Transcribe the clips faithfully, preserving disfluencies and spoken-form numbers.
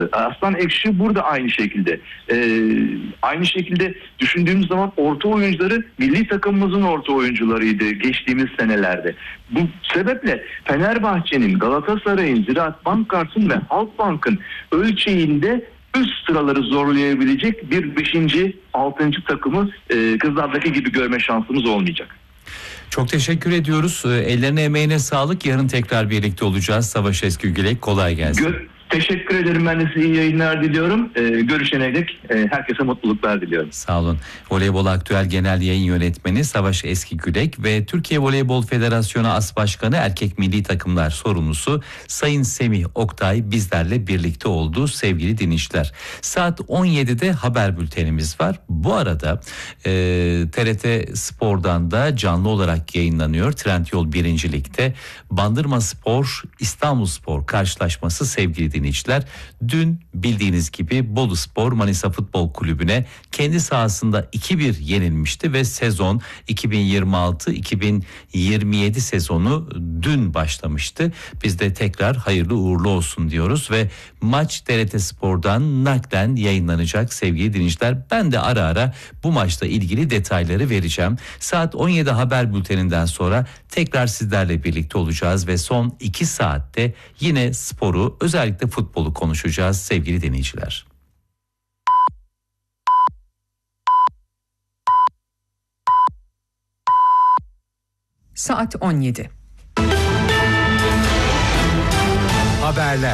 Aslan Ekşi burada aynı şekilde. Ee, aynı şekilde düşündüğümüz zaman orta oyuncuları milli takımımızın orta oyuncularıydı geçtiğimiz senelerde. Bu sebeple Fenerbahçe'nin, Galatasaray'ın, Ziraat Bankart'ın ve Halkbank'ın ölçeğinde üst sıraları zorlayabilecek bir beşinci, altıncı takımı e, kızlardaki gibi görme şansımız olmayacak. Çok teşekkür ediyoruz. Ellerine emeğine sağlık. Yarın tekrar birlikte olacağız. Savaş Eskigülek, kolay gelsin. Gö- Teşekkür ederim. Ben de size iyi yayınlar diliyorum. Ee, görüşene dek e, herkese mutluluklar diliyorum. Sağ olun. Voleybol Aktüel Genel Yayın Yönetmeni Savaş Eskigülek ve Türkiye Voleybol Federasyonu As Başkanı Erkek Milli Takımlar Sorumlusu Sayın Semih Oktay bizlerle birlikte oldu sevgili dinleyiciler. Saat on yedide haber bültenimiz var. Bu arada e, T R T Spor'dan da canlı olarak yayınlanıyor. Trendyol birinci Lig'de Bandırma Spor İstanbul Spor karşılaşması sevgili dinleyiciler. Dün bildiğiniz gibi Bolu Spor Manisa Futbol Kulübü'ne kendi sahasında iki bir yenilmişti ve sezon iki bin yirmi altı iki bin yirmi yedi sezonu dün başlamıştı. Biz de tekrar hayırlı uğurlu olsun diyoruz ve maç T R T Spor'dan naklen yayınlanacak sevgili dinleyiciler. Ben de ara ara bu maçla ilgili detayları vereceğim. Saat on yedi haber bülteninden sonra tekrar sizlerle birlikte olacağız ve son iki saatte yine sporu, özellikle futbolu konuşacağız sevgili dinleyiciler. Saat on yedi. Haberler.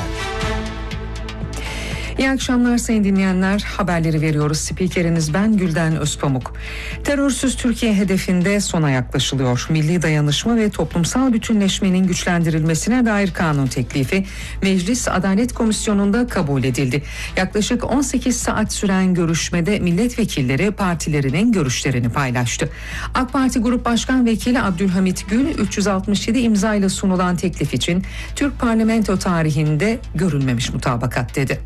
İyi akşamlar sayın dinleyenler. Haberleri veriyoruz. Spikeriniz ben Gülden Özpamuk. Terörsüz Türkiye hedefinde sona yaklaşılıyor. Milli dayanışma ve toplumsal bütünleşmenin güçlendirilmesine dair kanun teklifi Meclis Adalet Komisyonu'nda kabul edildi. Yaklaşık on sekiz saat süren görüşmede milletvekilleri partilerinin görüşlerini paylaştı. AK Parti Grup Başkan Vekili Abdülhamit Gül üç yüz altmış yedi imzayla sunulan teklif için Türk parlamento tarihinde görülmemiş mutabakat dedi.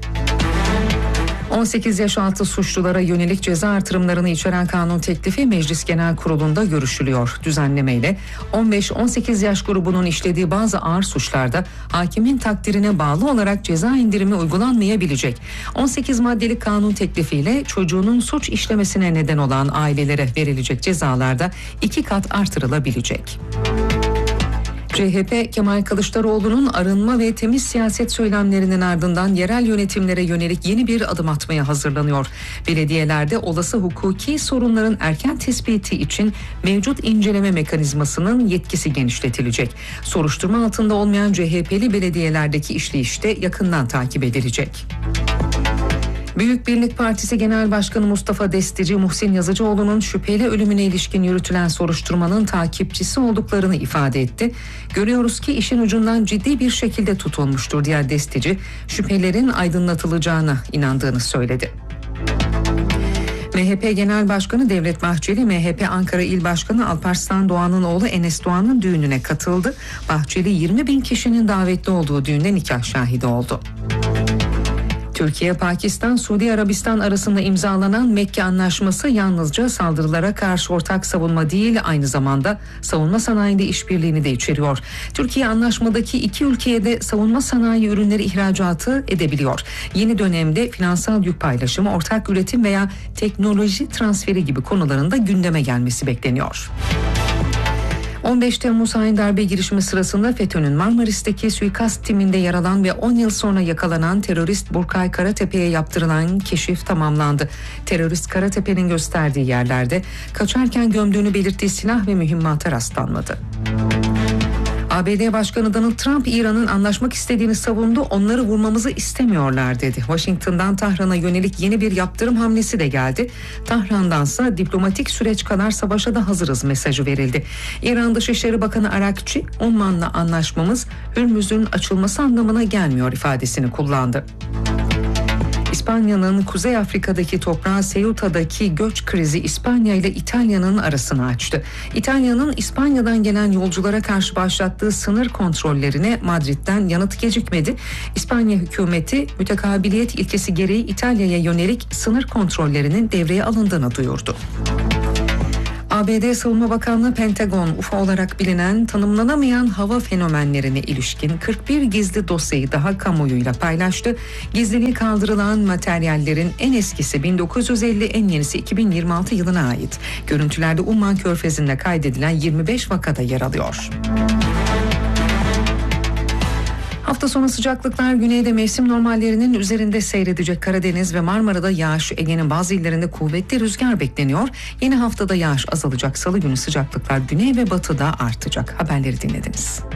on sekiz yaş altı suçlulara yönelik ceza artırımlarını içeren kanun teklifi Meclis Genel Kurulu'nda görüşülüyor. Düzenlemeyle on beş on sekiz yaş grubunun işlediği bazı ağır suçlarda hakimin takdirine bağlı olarak ceza indirimi uygulanmayabilecek. on sekiz maddelik kanun teklifiyle çocuğunun suç işlemesine neden olan ailelere verilecek cezalarda iki kat artırılabilecek. C H P, Kemal Kılıçdaroğlu'nun arınma ve temiz siyaset söylemlerinin ardından yerel yönetimlere yönelik yeni bir adım atmaya hazırlanıyor. Belediyelerde olası hukuki sorunların erken tespiti için mevcut inceleme mekanizmasının yetkisi genişletilecek. Soruşturma altında olmayan C H P'li belediyelerdeki işleyişte yakından takip edilecek. Büyük Birlik Partisi Genel Başkanı Mustafa Destici, Muhsin Yazıcıoğlu'nun şüpheli ölümüne ilişkin yürütülen soruşturmanın takipçisi olduklarını ifade etti. Görüyoruz ki işin ucundan ciddi bir şekilde tutulmuştur diyen Destici, şüphelerin aydınlatılacağına inandığını söyledi. M H P Genel Başkanı Devlet Bahçeli, M H P Ankara İl Başkanı Alparslan Doğan'ın oğlu Enes Doğan'ın düğününe katıldı. Bahçeli yirmi bin kişinin davetli olduğu düğünde nikah şahidi oldu. Türkiye, Pakistan, Suudi Arabistan arasında imzalanan Mekke Anlaşması yalnızca saldırılara karşı ortak savunma değil, aynı zamanda savunma sanayinde işbirliğini de içeriyor. Türkiye anlaşmadaki iki ülkeye de savunma sanayi ürünleri ihracatı edebiliyor. Yeni dönemde finansal yük paylaşımı, ortak üretim veya teknoloji transferi gibi konularında gündeme gelmesi bekleniyor. on beş Temmuz hain darbe girişimi sırasında FETÖ'nün Marmaris'teki suikast timinde yer alan ve on yıl sonra yakalanan terörist Burkay Karatepe'ye yaptırılan keşif tamamlandı. Terörist Karatepe'nin gösterdiği yerlerde kaçarken gömdüğünü belirttiği silah ve mühimmata rastlanmadı. A B D Başkanı Donald Trump, İran'ın anlaşmak istediğini savundu, onları vurmamızı istemiyorlar dedi. Washington'dan Tahran'a yönelik yeni bir yaptırım hamlesi de geldi. Tahran'dansa diplomatik süreç kadar savaşa da hazırız mesajı verildi. İran Dışişleri Bakanı Arakçi, Umman'la anlaşmamız Hürmüz'ün açılması anlamına gelmiyor ifadesini kullandı. İspanya'nın Kuzey Afrika'daki toprağı Ceuta'daki göç krizi İspanya ile İtalya'nın arasını açtı. İtalya'nın İspanya'dan gelen yolculara karşı başlattığı sınır kontrollerine Madrid'den yanıt gecikmedi. İspanya hükümeti mütekabiliyet ilkesi gereği İtalya'ya yönelik sınır kontrollerinin devreye alındığını duyurdu. A B D Savunma Bakanlığı Pentagon, U F O olarak bilinen tanımlanamayan hava fenomenlerine ilişkin kırk bir gizli dosyayı daha kamuoyuyla paylaştı. Gizliliği kaldırılan materyallerin en eskisi bin dokuz yüz elli, en yenisi iki bin yirmi altı yılına ait. Görüntülerde Umman Körfezi'nde kaydedilen yirmi beş vakada yer alıyor. Hafta sonu sıcaklıklar güneyde mevsim normallerinin üzerinde seyredecek. Karadeniz ve Marmara'da yağış, Ege'nin bazı illerinde kuvvetli rüzgar bekleniyor. Yeni haftada yağış azalacak. Salı günü sıcaklıklar güney ve batıda artacak. Haberleri dinlediniz.